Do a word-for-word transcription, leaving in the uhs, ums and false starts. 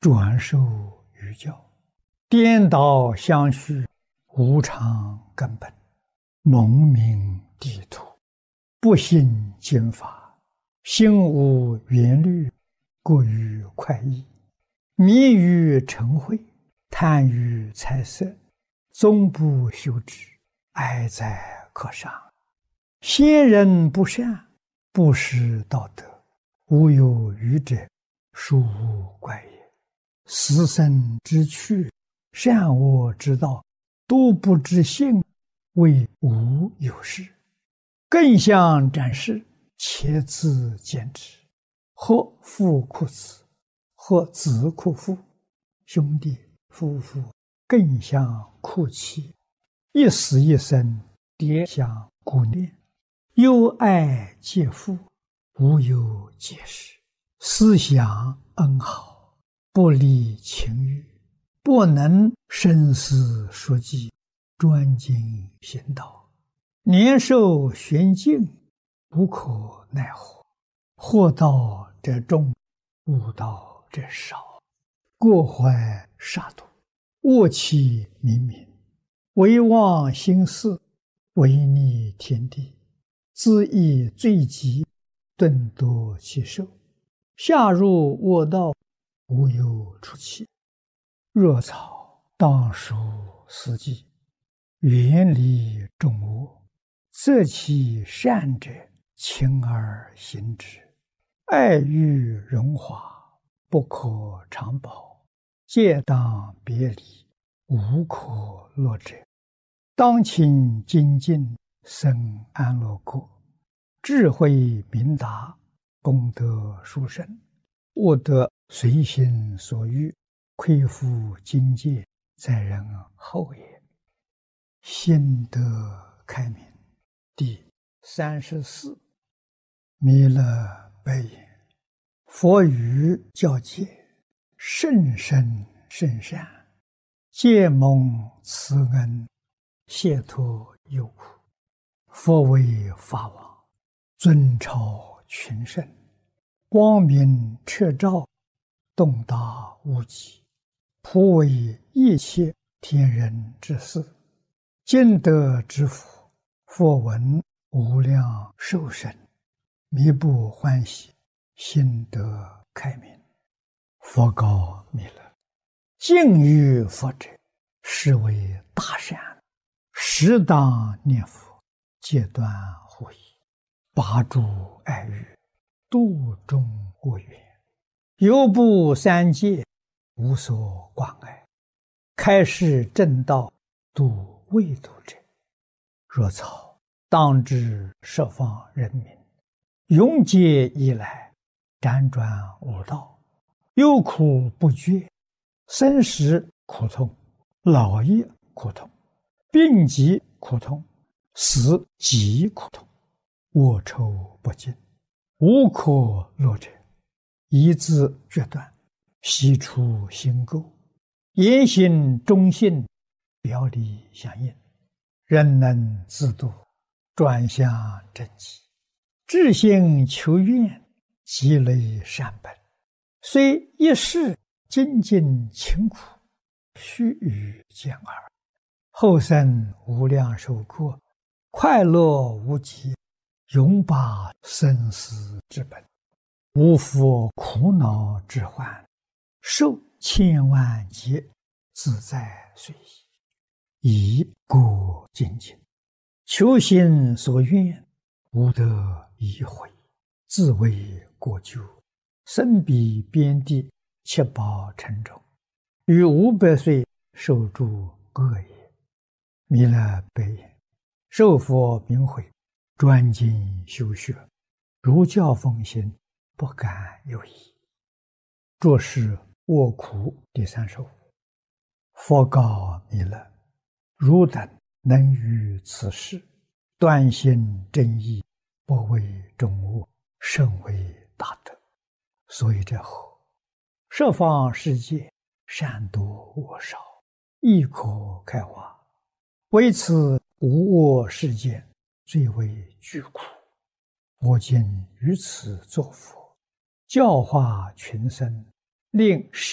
转受愚教，颠倒相续，无常根本，蒙名地土，不信经法，心无缘虑，过于快意，迷于嗔恚，贪于财色，终不修止，哀哉可伤！先人不善，不识道德，无有愚者，殊无怪也。死生之趣，善恶之道，都不知性，谓无有事。更相展示，且自见之。或父哭子，或子哭父，兄弟夫妇更相哭泣，一死一生，迭相顾念，忧爱皆父，无有解释，思想恩好，不离情欲，不能深思熟记，专精行道，年寿玄静，无可奈何。惑道者众，悟道者少，过怀杀戮，恶气冥冥，唯妄心事，违逆天地，自意罪极，顿夺其寿，下入恶道，无有出期。若草当属四季，远离众恶，择其善者，勤而行之。爱欲荣华，不可长保，戒当别离，无可乐者。当勤精进，生安乐国，智慧明达，功德殊胜，悟得随心所欲，亏负境界，在人后也。心得开明。第三十四，弥勒白言：佛语教戒，甚深甚善，皆蒙慈恩，解脱忧苦。佛为法王，尊超群圣，光明彻照，洞达无极，普为一切天人之事。今得之福，佛闻无量寿生，弥不欢喜，心得开明。佛告弥勒：敬于佛者，是为大善，适当念佛，戒断护疑，拔诸爱欲，度众恶缘，犹不三界，无所关爱，开示正道，度未度者。若草当知十方人民，永劫以来，辗转无道，忧苦不绝，生死苦痛，老业苦痛，病疾苦痛，死极苦痛，恶臭不尽，无可乐者。一字决断，悉出心垢，言行忠信，表里相应，人能自度，转向正极，至心求愿，积累善本，虽一世精进勤苦，须臾见耳，后生无量寿过，快乐无极，永拔生死之本，无复苦恼之患，受千万劫，自在随意，以过精进，求心所愿，无得已悔，自为过咎，身彼边地，七宝沉重，于五百岁受诸恶也。弥勒白言：受佛明慧，专精修学，如教奉行，不敢有疑。作是卧苦第三十五。佛告弥勒：汝等能于此事，断心正义，不为众恶，甚为大德。所以者后，十方世界，善多恶少，亦可开化。为此无恶世界，最为巨苦。我今于此作佛，教化群生，令